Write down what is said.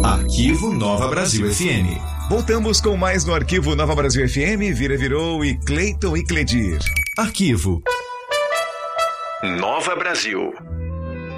Arquivo Nova Brasil FM. Voltamos com mais no Arquivo Nova Brasil FM, Virou e Cleiton e Cledir. Arquivo Nova Brasil.